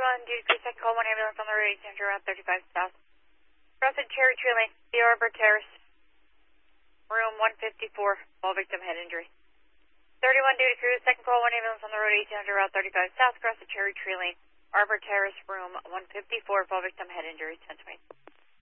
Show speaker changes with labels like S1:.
S1: 31, duty crew, second call, 1 ambulance on the road, 800 around 35 south. Crossing Cherry Tree Lane, the Arbor Terrace, room 154, fall victim head injury. 31, duty crew, second call, 1 ambulance on the road, 800 around 35 south, crossing Cherry Tree Lane, Arbor Terrace, room 154, fall victim head injury, 1020.